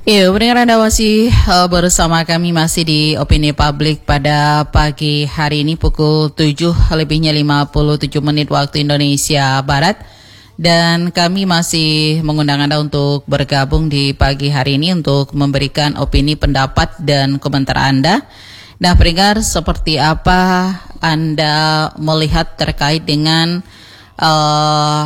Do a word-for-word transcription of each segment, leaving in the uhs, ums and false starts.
Iya, pendengar Anda masih uh, bersama kami masih di Opini Publik pada pagi hari ini pukul tujuh lebihnya lima puluh tujuh menit waktu Indonesia Barat. Dan kami masih mengundang Anda untuk bergabung di pagi hari ini untuk memberikan opini, pendapat, dan komentar Anda. Nah, pendengar, seperti apa Anda melihat terkait dengan uh,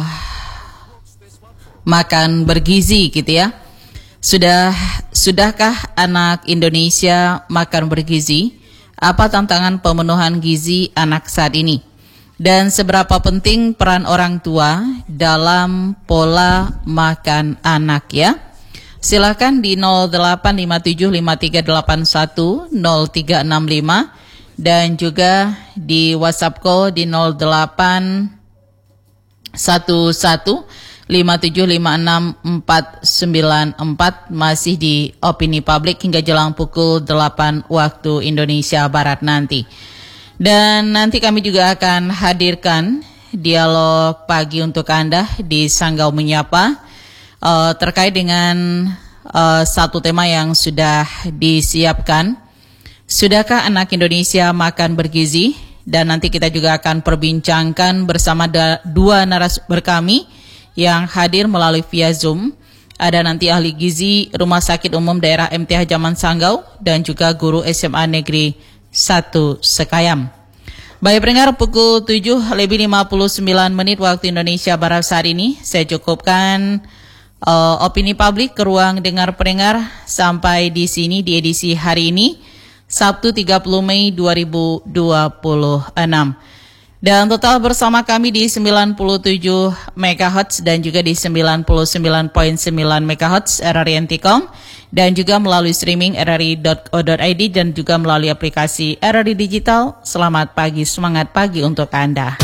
makan bergizi gitu ya? Sudah sudahkah anak Indonesia makan bergizi? Apa tantangan pemenuhan gizi anak saat ini? Dan seberapa penting peran orang tua dalam pola makan anak ya? Silakan di nol delapan lima tujuh lima tiga delapan satu nol tiga enam lima dan juga di WhatsApp call di nol delapan satu satu lima tujuh lima enam empat sembilan empat, masih di Opini Publik hingga jelang pukul delapan waktu Indonesia Barat nanti. Dan nanti kami juga akan hadirkan dialog pagi untuk Anda di Sanggau Menyapa uh, terkait dengan uh, satu tema yang sudah disiapkan. Sudahkah anak Indonesia makan bergizi? Dan nanti kita juga akan perbincangkan bersama da- dua narasumber kami yang hadir melalui via Zoom. Ada nanti ahli gizi Rumah Sakit Umum Daerah M T H Zaman Sanggau dan juga guru S M A Negeri satu Sekayam. Baik pendengar, pukul tujuh lebih lima puluh sembilan menit waktu Indonesia Barat saat ini. Saya cukupkan uh, Opini Publik ke ruang dengar pendengar sampai di sini di edisi hari ini, Sabtu tiga puluh Mei dua ribu dua puluh enam. Dan total bersama kami di sembilan puluh tujuh megahertz dan juga di sembilan puluh sembilan koma sembilan megahertz R R I Antikom dan juga melalui streaming r r i dot co dot i d dan juga melalui aplikasi R R I Digital. Selamat pagi, semangat pagi untuk Anda.